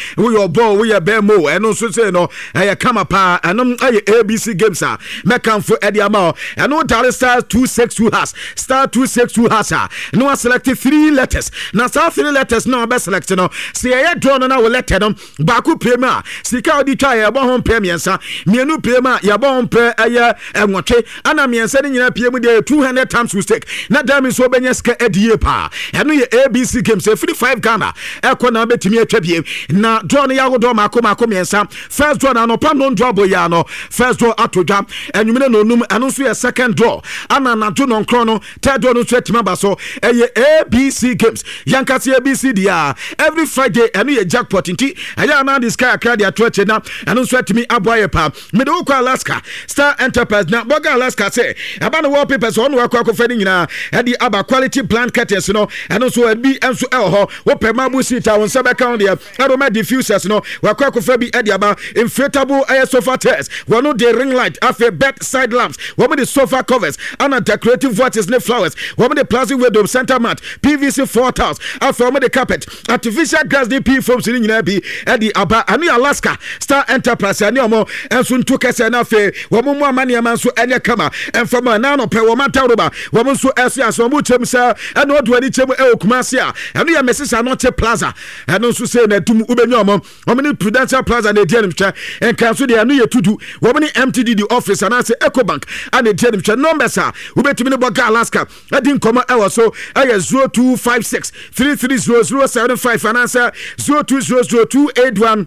we your ball we your bemo and no so say no kama pa anom ABC games mekan for ediama and no dollar star 262 has star 262 has no select 3 letters na sa 3 letters no be select no say ye draw no na we letter no baako premier sika odi twa ye bo ho premiensa mienu premier ye bo ho pre enwotwe ana miensa ni nyina pie mu de 200 times we stake na dami so benya sika edie pa eno ye ABC games free 5 Ghana ekọ na betimi atwa bie na draw no ya godo mako miensa first draw na no pa no draw boya no first draw atodwa enwumene no num eno so ye second draw ana na do no nkro no third draw no so atima ba so eye ABC games yankase ABC dia every Friday eno ye jackpot nti aya na this guy akra dia to na eno so atimi aboye pa me de ukwa Alaska Star Enterprise na boga Alaska say aba no wallpapers on wa kwa kofani nyina e di aba quality plant curtains no eno so bi enso ho wo pema bu seat awon se be kan dia aroma diffusers no wa kwa kofa bi e di aba inflatable air sofa chairs wono the ring light afi bedside lamps womo the sofa covers and decorative watches ne flowers womo the plastic window center mat PVC floor tiles afi womo the carpet artificial grass DP foams ni nyina bi e di aba anu Alaska Star Enterprise ani omo enso ntu kese na afi womo mu amane man so enye kama enfama na no pe womo tawroba womo so esi aso womo chem sa eno odo ani chem e okumase a eno ya mesisa no che plaza eno so say na tum ubenya omo ni Prudential Plaza na dia nimcha enkan so de eno ye tudu womo ni MTD office and say Ecobank and the dia nimcha numbers a ubetimi ne boga Alaska adi nkoma e wo so aye 0256 330075 and answer 0200281080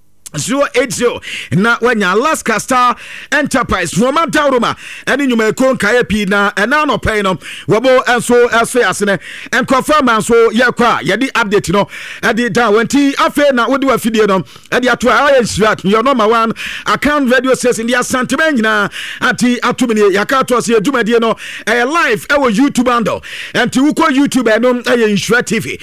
na wanya Alaska Star Enterprise Roma Dauruma eni nyuma ekon kaye pi na ena no pay no wabo enso asene en confirm so ye kwa ye di update no edi da wanti afa na wodi wa fidie no edi ato aye strat your number 1 account radio says in the sentiment nyina ati atumini yakato se adwumadie no live ewo YouTube handle enti uko YouTube no Insure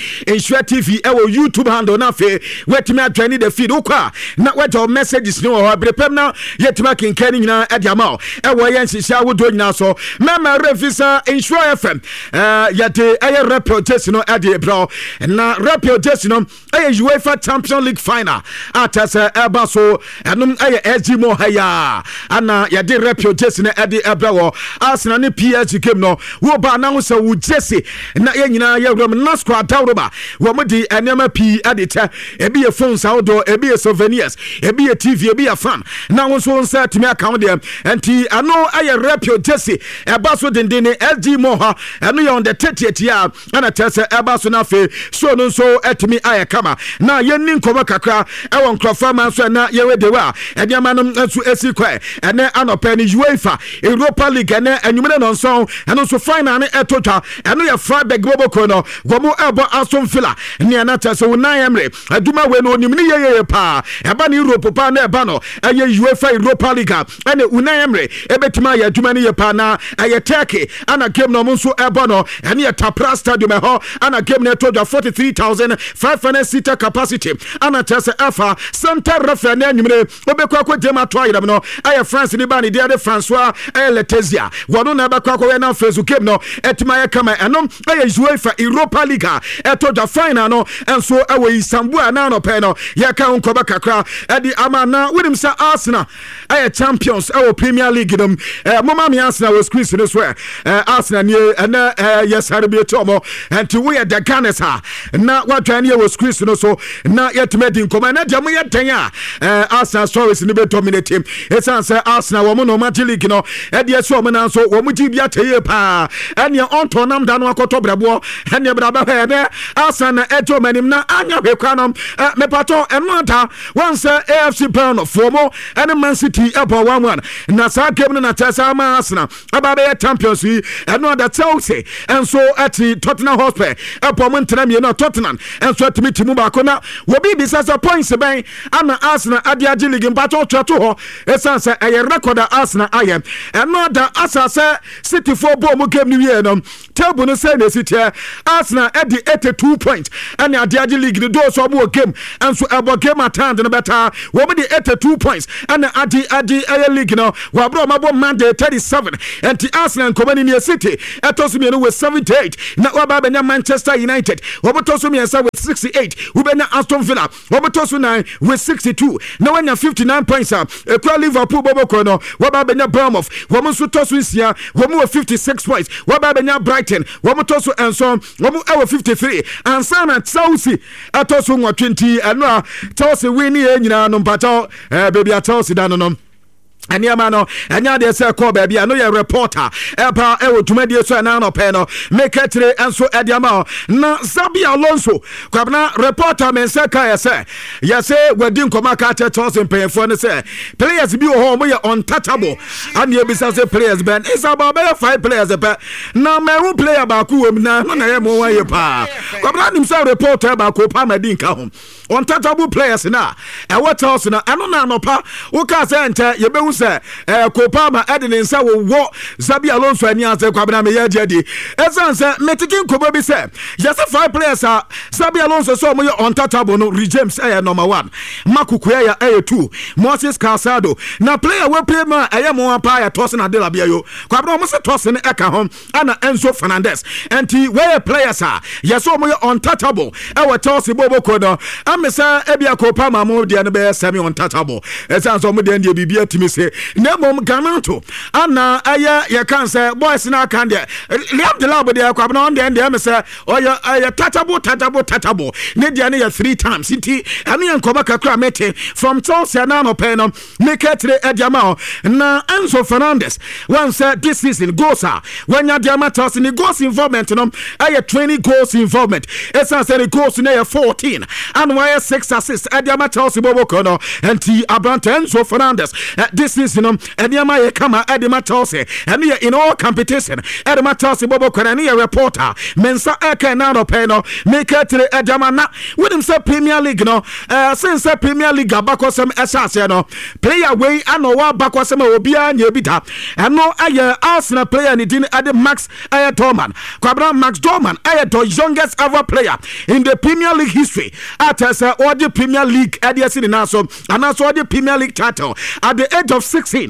TV ewo YouTube handle na fe wetimi adwani the feed ukwa na what your messages no or brepem na yetima kinkani nyina ediama e wo yen sisia wodo nyina so mema refisa Insure FM yade aye reputation no ade bro na reputation no aye UEFA Champions League final atasa eba so enum aye SG mo haya ana yade reputation no ade ebra Arsenal ne PSG game no wo ba na wo se wo Jesse na ye nyina ye rom na squad dawroba wo modi enema P ade ta ebi ye phones outdoor ebi ye souvenirs ebi a TV ebi a fan na won so nsa timi account dem enti ano aye repio Jesse eba so dendene SG Moha ano ye on the 30th year ana tese eba so na fe so no so etimi aye kama na ye ni nkoma kakra e won krofa man so na ye we dewa e dia manum nso esi kwa ene anopa ni UEFA Europa League ene anwumene no nso ano so final ne etotwa ano ye Freiburg Boboko no gomo ebo Aston Villa ni ana tese Unai Emery aduma we no nimni ye pa eba ni Europe pa na eba no aye UEFA Europa League ene Unai Emery ebetima ya aduma ni ye pa na aye Turkey ana game no nso eba no ene ye Tapra Stadium ho ana game na etotwa 43,500 seater capacity ana tese efa center refer na anwumene obekwa kwa dema to ayram no aye France ni ba ni de François Letizia wono na bakwa kwa na Facebook game no etima ye kama enom aye UEFA Europa League etotwa final no enso awe Istanbul na no pe no ye ka unkoba kakra edi amana winim sa Arsenal aye champions awe Premier League dum mama mi Arsenal was squeeze this way Arsenal ni na yes harbi tomo enti we the Gunners ha na watwan ye was squeeze no so na yetimedi nkoma na jamu yetanya Arsenal stories ni be dominate him it's answer Arsenal wo no match league no edi eso mo na so wo mu ji bia teye pa ene onto nam da no akoto brabo ene braba he ne Arsenal eto manim na anya hwekwa no me pato enota once AFC pound for more and Man City ebo 1-1 na sa game na tesa ma Arsenal aba be champions yi eno da Chelsea enso ati Tottenham Hotspur ebo mo ntena me na Tottenham enso atimi timu ba ko na wo bi bisa points ben ana Arsenal adi agi league mpato to ho esanse eye record Arsenal aye eno da asase City for ball mo game ni wie no table no say na City Arsenal edi 82 points and adi agi league do so mo game enso ebo game at hand no tata wo de 82 points and adi league no wa bro mabo Monday 37 and the Arsenal Community City etosumi with 78 na wa ba benya Manchester United wo betosumi with 68 we benya Aston Villa wo betosu 9 with 62 na wanya 59 points ekwa Liverpool boboko no wa ba benya Bournemouth wo musu tosu sia wo mu 56 points wa ba benya Brighton wo mutosu enso wo mu 53 and Sana Chelsea atosu 20 eno Chelsea win ye nyina no mpacho baby Chelsea dan no Anyama no anya de say call baby no your reporter epa e wo dwumadie so na no pe no make tire enso ediama na Xabi Alonso kwabna reporter men say kai say yes wadi nkoma ka che Chelsea payfo no say players bi wo mo ye untouchable and ye bisa say players ben is about 5 players pe na me player ba ku wom na ye mo wa ye pa kwabna nim say reporter ba ko pa madin ka ho untouchable players na e what else na eno na no pa wo ka say ente ye be say Kopama Edin say wo Xabi Alonso ani ase kwabena me ya jedi esan say metikin kobo bi say yes 5 players Xabi Alonso so mo untouchable no James number 1 Makukuya ya 2 Moses Casado na player we play ma mo pa ya Tosin Adela bia yo kwabena mo say Tosin eka hom ana Enzo Fernandez enti we players yes so mo untouchable e we Tosin Boboko no amesa ebia Kopama mo dia no be semi untouchable esan so mo dia bibia timi say Nemom Ganato Anna Aya ya can say boys na can there Liam the lab there kwabna on there dem say oya tatabo Nidia ne 3 times inti ani enkoba kakra mete from Chelsea na no pen make it ediama na Enzo Fernandez one said this season goals when ya diama Chelsea ni goals involvement no aya 20 goals involvement esa say the goals na 14 and why 6 assists ediama Chelsea boboko no enti Abrante Enzo Fernandez this season Ediama ye kama Edima Chelsea and in all competition Edima Chelsea bobo kwanani reporter mensa eke na no pe no make it Ediama na with him say Premier League no since Premier League abakosem esase no player way ano wa bakosem obia nya bita eno aye Arsenal player ni din ade Max Dorman kwabra Max Dorman the youngest ever player in the Premier League history at all the Premier League adiasi ni naso anaso the Premier League title at the age of 16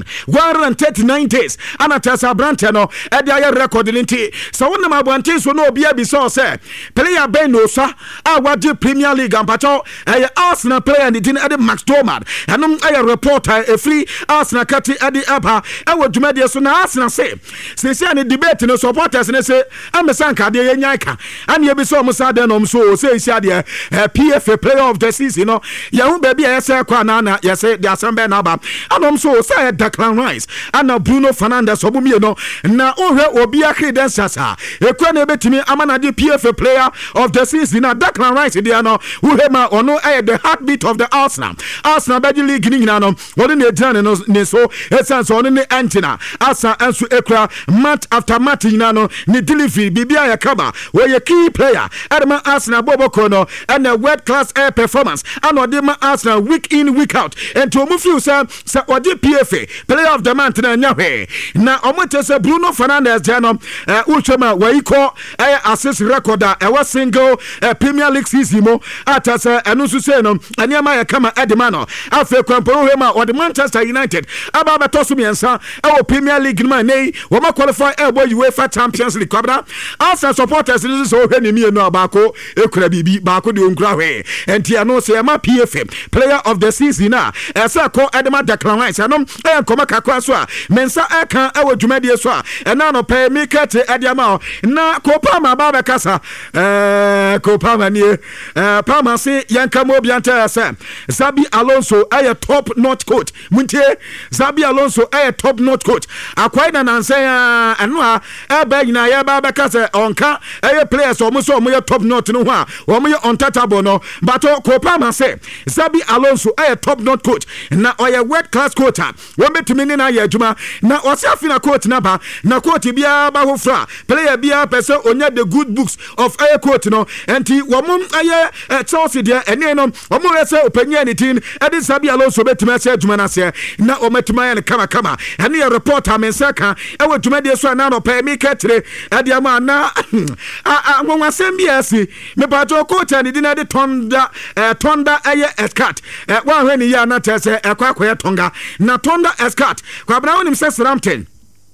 139 days anatasa Abrante no e dia record linti so wonam Abrante so no bia bi so say player ben no so awade Premier League ampacho Arsenal player ni din ade Max Dorman enom reporter free Arsenal kati ade aba e wodumade so na Arsenal say ni debate no supporters ne say amesanka de yenyan ka ane bi so mo sa de no so say sia de PFA player of the season no ye hu ba bia say kwa na ye say the assembly na ba anom so say Declan Rice and Bruno Fernandes obumie no na ohwe obi credentials ekwa na betimi amana de PFA player of the season na Declan Rice dia no uhema ono the heartbeat of the Arsenal Bedi League ni no woni na ejane no ne so essence ono ne antina asa enso ekra match after match na no ne delivery bibia ya kaba we key player edema Arsenal boboko no and a world class air performance and odema Arsenal week in week out and to mu feel say odi PFA player of the month na nyahwe na omotese Bruno Fernandes jano ulchema waiko assist record a single Premier League season mo atase enusu se no aniama ya kama edemano afa kwamporo hema o the Manchester United aba betoso miensa e Premier League man nei wo ma qualify UEFA Champions League kwabra Arsenal supporters ni so hwe ni mi no abako ekura bibi bako de onkura hwe enti ano se ma PFA player of the season na esa ko edema Declan Rice anom koma kakwa so a mensa eka ewo dwumadie so a ena no pay me kete ediama na Kopama ba be kasa Kopama nie Pama se yanka mo bianta se Xabi Alonso top notch coach muntie Xabi Alonso top notch coach akwai na nanse eno a eba nyina ya ba be kasa onka players o mo so mo top notch no ho a o mo untouchable no but Kopama se Xabi Alonso top notch coach na world class coach coach wo betumi ne na ye adwuma na wose afina coach na ba na coach bia ba ho fra player bia pese onya the good books of air coach no enti wo mum aye Chelsea dia ene no wo mu rese opanya ni tin edi sabi Alonso betumi ase adwuma na se na o metuma ye kama ene ye report amensaka e wo dwuma de so na no pa mi ketre edi ama na nwa sembia si me pa to coach ani di na de tonda aye escat wa hwani ya na tese ekwakoye tonga na tonda escat kwa bra wonim se Southampton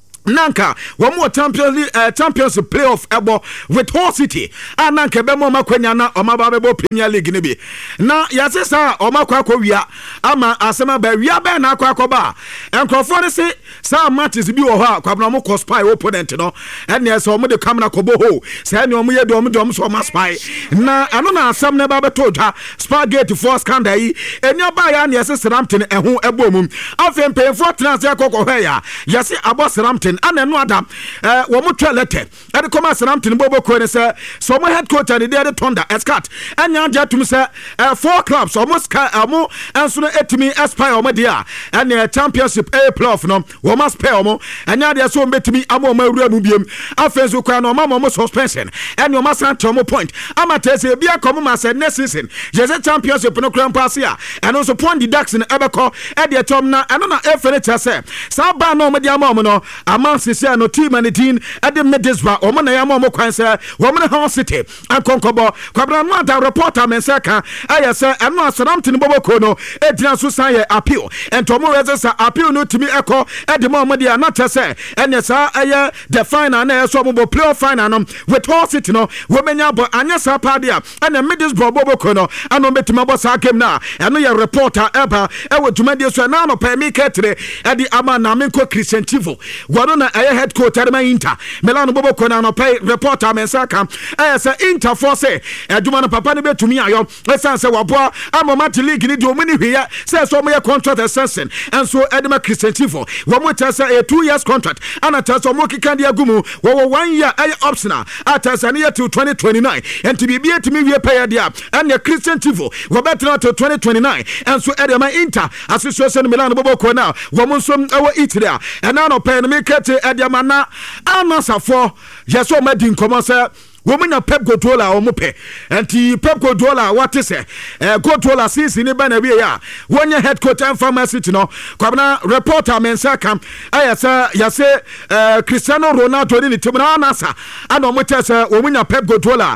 nanka wamo Championship playoff ebo with Hull City ananka be mo makwanya na omaba bebo Premier League ne bi na yase sa omakwa wia ama asema ba wia be na akwa ba enkrofo ne se sa matches bi wo ha kwa na mo ko spy opponent no ene se omo de kamera ko bo ho se ne omo ye de omo so ma spy na ano na asem ne ba beto dwa Spagate for scandal yi eni ba ya ne yase Southampton ehu ebo mum afem pay for transfer kokko hwe ya yase abo Southampton ana no adam wo mo toilet e come Southampton bobo ko ne say so mo head coach and dey Tonda Escat anya ja tum say 4 clubs almost amo enso no etimi aspire o mo dia and Championship A playoff no wo must pay o mo anya dey so betimi amo ma wura mu biem afenso kwa no mo suspension and wo must santo mo point amatese bia come ma say next season je Championship no kran pass ya and also point deduction ebeko e dey tom na eno na efere say sa ba no mo dia mo no sisi no team and the team at the Middlesbrough o man ya mo kwan say wo man Hull City and konkobo kwabra no da reporter mensaka aye say eno Southampton boboko no edina so san ye appeal and to mo register appeal no timi eko e de mo dia na tese ene sa aye the final na so mo playoff final no with Hull City no wo menya bo anya sa padia and Middlesbrough boboko no ano metima bo sa game na eno ye reporter eba e wo dwumade so na no pa mi ketre e di ama na menko Christian Tivo na head coach Adama Inter Melano Bobo Kona no pay reporter mensaka say Inter for say adwuma no papa ne betumi ayo esan say waboa amomati league ni di omuni hwe say so mo contract extension and so Adama Christian Tivo wo mo say a 2 years contract and at so mo kika dia gumu wo 1 year optional at Tanzania till 2029 and to be etimi wie pay dia and Christian Tivo wo better till 2029 and so Adama Inter association Melano Bobo Kona wo mo so ewo Italy and now no pay me Ediamana anasafo yeso madin komanse women Pep Guardiola o mope enti Pep Guardiola what is Guardiola since ni bana bi ya wonya head coach and pharmacy no kwabna reporter mensaka ayasa yase Cristiano Ronaldo ni timna anasa ana o mote se women Pep Guardiola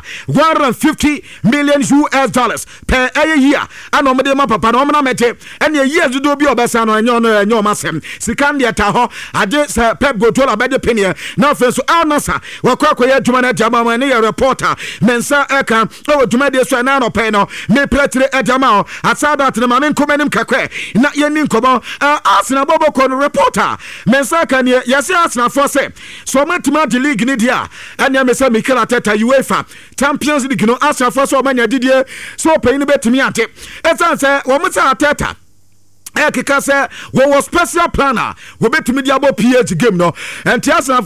$150 million per a year ana o mede ma papa no na mete ene years do bi obesa no enyo masem sikandi ata ho ade se Pep Guardiola bede penye na fenso anasa wakwa ya dwuma na jama ne reporter mensa eka o dwumade so na no pay no me pretere edama asada tene ma menkomanim kakwe na yeni nkomo Arsenal bobo ko reporter mensa ka ne yesi Arsenal for say so matima the league ni dia anya me say Mikel Arteta UEFA Champions League no Arsenal for so manya didie so pay ni betimi ante esan say wo musa Arteta ekika say wo special planner wo betumi dia bo PH game no and Arsenal